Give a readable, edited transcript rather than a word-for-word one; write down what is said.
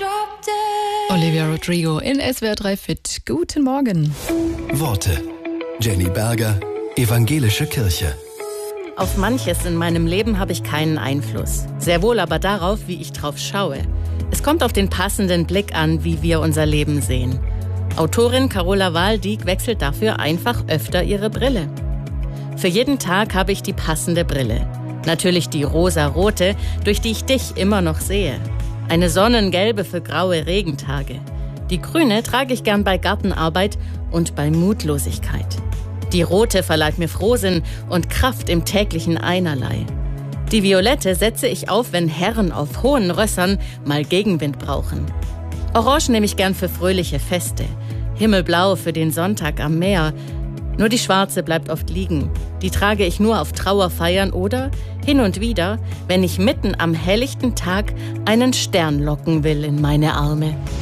Olivia Rodrigo in SWR 3 Fit. Guten Morgen. Worte. Jenny Berger, Evangelische Kirche. Auf manches in meinem Leben habe ich keinen Einfluss. Sehr wohl aber darauf, wie ich drauf schaue. Es kommt auf den passenden Blick an, wie wir unser Leben sehen. Autorin Carola Waaldiek wechselt dafür einfach öfter ihre Brille. Für jeden Tag habe ich die passende Brille. Natürlich die rosa-rote, durch die ich dich immer noch sehe. Eine sonnengelbe für graue Regentage. Die grüne trage ich gern bei Gartenarbeit und bei Mutlosigkeit. Die rote verleiht mir Frohsinn und Kraft im täglichen Einerlei. Die violette setze ich auf, wenn Herren auf hohen Rössern mal Gegenwind brauchen. Orange nehme ich gern für fröhliche Feste. Himmelblau für den Sonntag am Meer. Nur die schwarze bleibt oft liegen. Die trage ich nur auf Trauerfeiern oder hin und wieder, wenn ich mitten am helllichten Tag einen Stern locken will in meine Arme.